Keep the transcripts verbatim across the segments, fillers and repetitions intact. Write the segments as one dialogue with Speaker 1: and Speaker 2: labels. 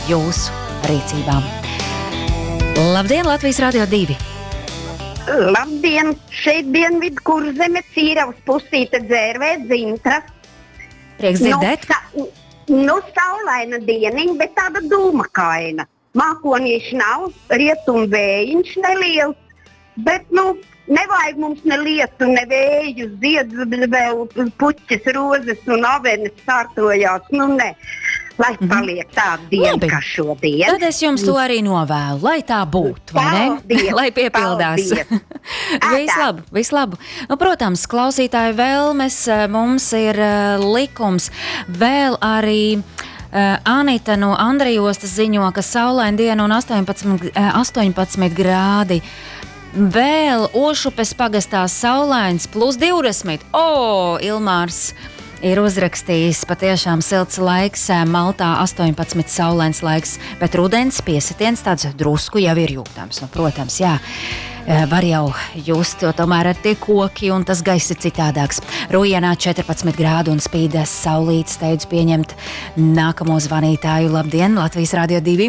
Speaker 1: jūsu rīcībā. Labdien, Latvijas Radio divi!
Speaker 2: Labdien! Šeit Dienvidu Kurzemes Cīravas pusīte dzērvē Dzintra.
Speaker 1: Prieks dzirdēt.
Speaker 2: Nu, sa, nu saulaina dieniņa, bet tāda dūmakaina. Mākonīši nav, rietum vējiņš neliels, bet, nu, nevajag mums ne lietu, ne vēju, ziedus, vēl puķis, rozes un avenes sārtojās, nu, ne. Lai paliek tāda diena,
Speaker 1: Labi.
Speaker 2: kā šodien.
Speaker 1: Tad es jums to arī novēlu, lai tā būtu, vai ne?
Speaker 2: Paldies,
Speaker 1: Lai piepildās. Vislabu, vislabu. Nu, protams, klausītāju vēlmes mums ir uh, likums. Vēl arī uh, Anita no Andrejostas ziņo, ka saulaina diena un astoņpadsmit, astoņpadsmit grādi. Vēl Ošupes pagastā saulains plus divdesmit. O, Ilmārs ir uzrakstījis patiešām silts laiks, Maltā astoņpadsmit saulains laiks, bet rudens piesitiens tāds drusku jau ir jūtams. Nu, protams, jā, var jau just, jo tomēr ir tie koki un tas gaiss ir citādāks. Rujienā četrpadsmit grādu un spīdēs saulīt, steidz pieņemt nākamo zvanītāju. Labdien, Latvijas Radio divi!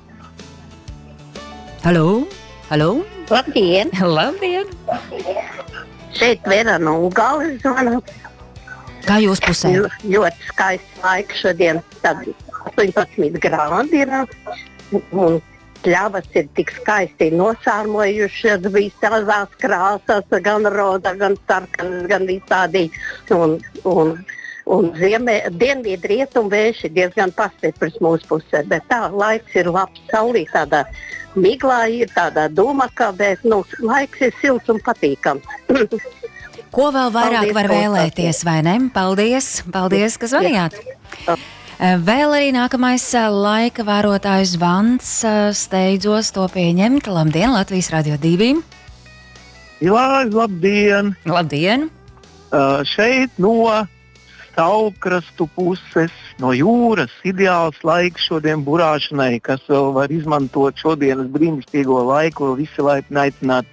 Speaker 1: Halo! Halo!
Speaker 2: Labdien!
Speaker 1: Labdien!
Speaker 2: Šeit Vera no Ugales zvana.
Speaker 1: Kā jūs pusē?
Speaker 2: Ļoti skaists laiks šodien, tad astoņpadsmit grādi ir, un pļavas ir tik skaisti nosārmojušas, visās krāsās, gan roda, gan sarkanas, gan visādi, un, un, un ziemē, dienvidu rietumu vējš ir diezgan pastiprs mūsu pusē, bet tā laiks ir labs, saulī tādā miglā ir, tādā dūmakā, bet, nu, laiks ir silts un patīkams.
Speaker 1: Ko vēl vairāk
Speaker 2: Paldies,
Speaker 1: var vēlēties, vai ne? Paldies, paldies, ka zvanījāt. Vēl arī nākamais laika vērotājs zvans, steidzos to pieņemt. Labdien, Latvijas Radio divi!
Speaker 3: Jā, labdien!
Speaker 1: Labdien!
Speaker 3: Uh, šeit no Saulkrastu puses, no jūras, ideāls laiks šodien burāšanai, kas vēl var izmantot šodienas brīnišķīgo laiku, visi laipni aicināt.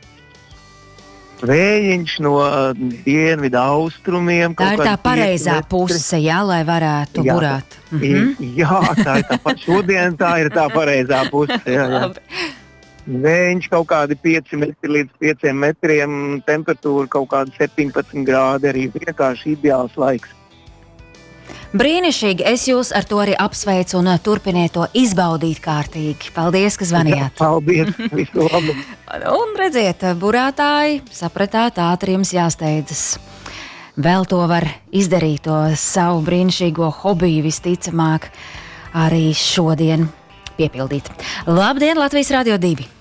Speaker 3: Vējiņš no uh, dienvidu austrumiem.
Speaker 1: Tā ir tā pareizā puse, jā, lai varētu jā, burāt.
Speaker 3: Mhm. Jā, tā ir tā pa, šodien tā ir tā pareizā puse. Jā, jā. Vējiņš kaut kādi pieci metri līdz pieciem metriem, temperatūra kaut kādi septiņpadsmit grādi, arī vienkārši ideāls laiks.
Speaker 1: Brīnišķīgi, es jūs ar to arī apsveicu un turpiniet to izbaudīt kārtīgi. Paldies, ka zvanījāt.
Speaker 3: Jā, paldies, visu labu.
Speaker 1: Un redziet, burātāji, sapratāt, ātri jums jāsteidzas. Vēl to var izdarīt, to savu brīnišķīgo hobiju visticamāk arī šodien piepildīt. Labdien, Latvijas Radio divi!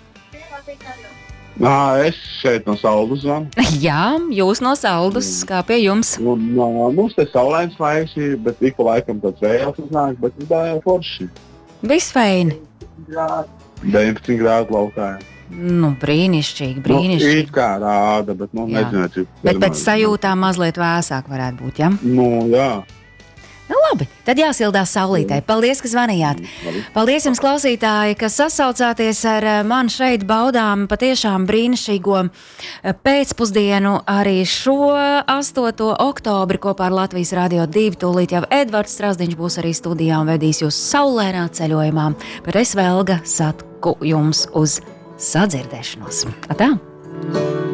Speaker 4: Nā, es šeit no Saldus zvanu.
Speaker 1: Jā, jūs no Saldus, kā pie jums.
Speaker 4: Un, nā, mums te saulains laiks ir, bet ik pa laikam tāds vējās uznāk, bet tā jau forši.
Speaker 1: Viss feini.
Speaker 4: deviņpadsmit grādu laukā.
Speaker 1: Nu, brīnišķīgi,
Speaker 4: Nu,
Speaker 1: brīnišķīgi.
Speaker 4: it kā rāda, bet nu,
Speaker 1: Jā.
Speaker 4: nezinu, cik.
Speaker 1: Bet pēc sajūtām mazliet vēsāk varētu būt, ja?
Speaker 4: Nu, jā.
Speaker 1: Nu, labi, tad jāsildās saulītē. Paldies, ka zvanījāt. Paldies jums, klausītāji, ka sasaucāties ar mani šeit, baudām patiešām brīnišķīgo pēcpusdienu arī šo astoto oktobri kopā ar Latvijas Radio divi. Tūlīt jau Edvards Strasdiņš būs arī studijā un vedīs jūs saulēnā ceļojumā. Bet es Velga saku jums uz sadzirdēšanos. Atā!